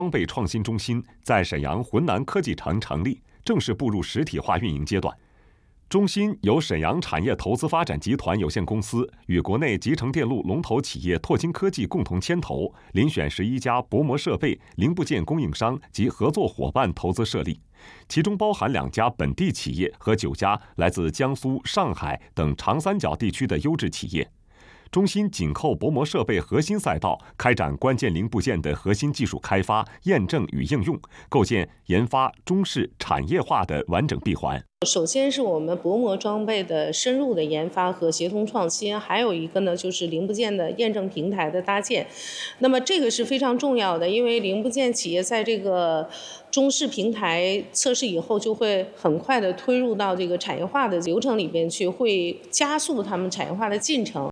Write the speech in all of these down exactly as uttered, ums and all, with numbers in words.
装备创新中心在沈阳浑南科技城成立，正式步入实体化运营阶段。中心由沈阳产业投资发展集团有限公司与国内集成电路龙头企业拓金科技共同牵头，遴选十一家薄膜设备、零部件供应商及合作伙伴投资设立，其中包含两家本地企业和九家来自江苏、上海等长三角地区的优质企业。中心紧扣薄膜设备核心赛道，开展关键零部件的核心技术开发、验证与应用，构建研发、中试、产业化的完整闭环。 首先是我们薄膜装备的深入的研发和协同创新，还有一个呢就是零部件的验证平台的搭建。那么这个是非常重要的，因为零部件企业在这个中试平台测试以后，就会很快的推入到这个产业化的流程里边去，会加速他们产业化的进程。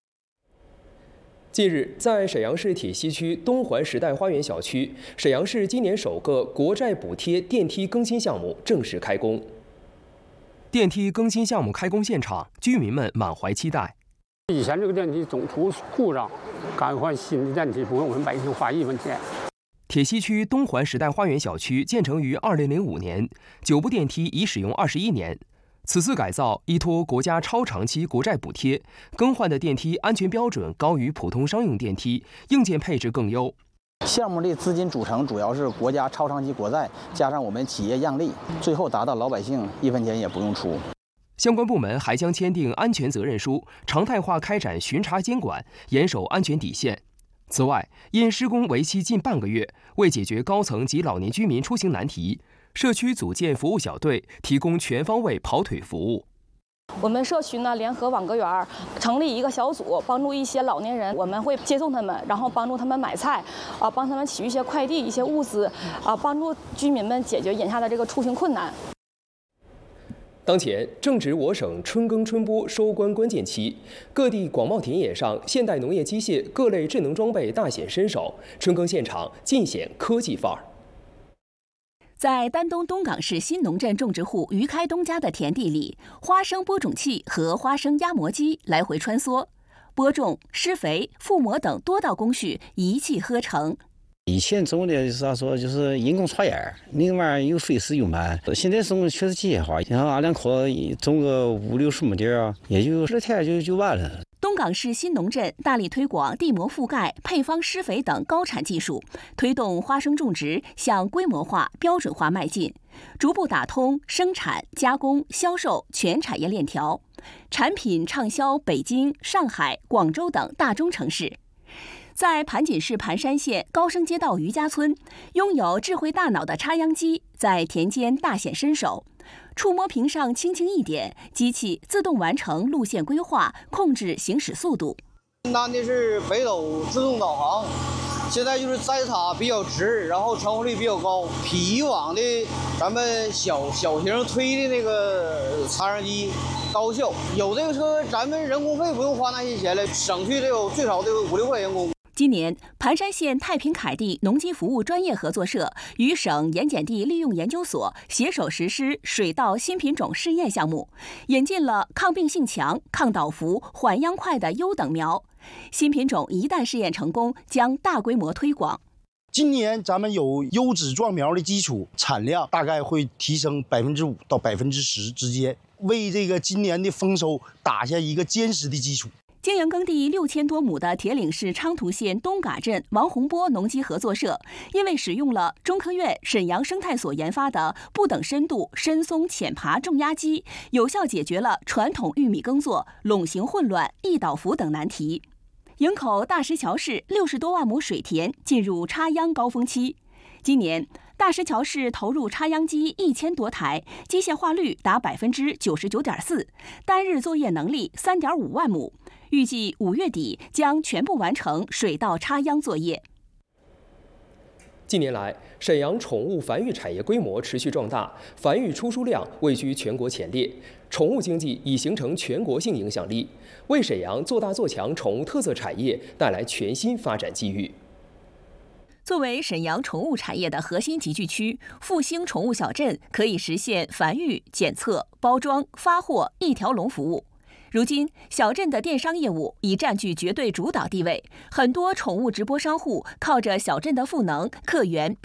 近日，在沈阳市铁西区东环时代花园小区，沈阳市今年首个国债补贴电梯更新项目正式开工。电梯更新项目开工现场，居民们满怀期待。 以前这个电梯总出故障，赶换新的电梯不用我们百姓花一分钱。 铁西区东环时代花园小区建成于二零零五年，九部电梯已使用二十一年。此次改造依托国家超长期国债补贴，更换的电梯安全标准高于普通商用电梯，硬件配置更优。 项目的资金组成主要是国家超长期国债，加上我们企业让利，最后达到老百姓一分钱也不用出。 相关部门还将签订安全责任书，常态化开展巡查监管，严守安全底线。此外，因施工为期近半个月，为解决高层及老年居民出行难题，社区组建服务小队，提供全方位跑腿服务。 我们社区呢联合网格员成立一个小组，帮助一些老年人，我们会接送他们，然后帮助他们买菜，啊，帮他们取一些快递、一些物资，啊，帮助居民们解决眼下的这个出行困难。 当前正值我省春耕春播收官关键期，各地广袤田野上现代农业机械各类智能装备大显身手，春耕现场尽显科技范儿。 在丹东东港市新农镇种植户于开东家的田地里，花生播种器和花生压磨机来回穿梭，播种、施肥、覆膜等多道工序一气呵成。 以前种的就是咋说，就是人工插眼，那玩意儿又费时又慢。现在种的确实机械化，像二两棵种个五六十亩地啊，也就十天就就完了。 东港市新农镇大力推广地膜覆盖、配方施肥等高产技术，推动花生种植向规模化、标准化迈进，逐步打通生产、加工、销售全产业链条，产品畅销北京、上海、广州等大中城市。在盘锦市盘山县高升街道余家村，拥有智慧大脑的插秧机在田间大显身手。触摸屏上轻轻一点，机器自动完成路线规划，控制行驶速度。 单的是北斗自动导航，现在就是栽塔比较直，然后成活率比较高，比以往的咱们小小型推的那个插秧机高效。有这个车，咱们人工费不用花那些钱了，省去得有最少得有五六块人工。 今年，盘山县太平凯地农机服务专业合作社与省盐碱地利用研究所携手实施水稻新品种试验项目，引进了抗病性强、抗倒伏、缓秧快的优等苗。新品种一旦试验成功，将大规模推广。 今年咱们有优质壮苗的基础，产量大概会提升百分之五到百分之十之间，为这个今年的丰收打下一个坚实的基础。 经营耕地六千多亩的铁岭市昌图县东嘎镇王洪波农机合作社，因为使用了中科院沈阳生态所研发的不等深度深松浅耙种压机，有效解决了传统玉米耕作垄形混乱、易倒伏等难题。营口大石桥市六十多万亩水田进入插秧高峰期，今年大石桥市投入插秧机一千多台，机械化率达百分之九十九点四，单日作业能力三点五万亩。预计五月底将全部完成水稻插秧作业。 近年来，沈阳宠物繁育产业规模持续壮大，繁育出输量位居全国前列，宠物经济已形成全国性影响力，为沈阳做大做强宠物特色产业带来全新发展机遇。 作为沈阳宠物产业的核心集聚区，复兴宠物小镇可以实现繁育、检测、包装、发货一条龙服务。如今，小镇的电商业务已占据绝对主导地位，很多宠物直播商户靠着小镇的赋能、客源。